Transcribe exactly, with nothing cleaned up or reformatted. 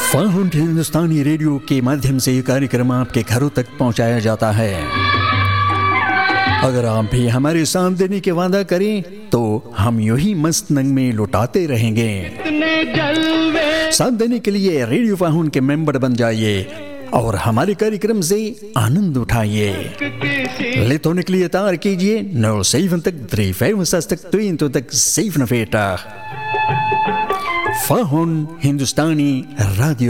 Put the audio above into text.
Found हिंदुस्तानी radio के माध्यम से ये कार्यक्रम आपके घरों तक पहुंचाया जाता है। अगर आप भी हमारे साथ देने के वादा करें तो हम यूं ही मस्त नंग में लुटाते रहेंगे। साथ देने के लिए रेडियो फाउंड के मेंबर बन जाइए और हमारे कार्यक्रम से आनंद उठाइए। लेत होने के लिए तार कीजिए नौ सेवन तक थ्री फाइव तक ट्वेन तो तक सेवन फेटा फाउंड हिंदुस्तानी रेडियो।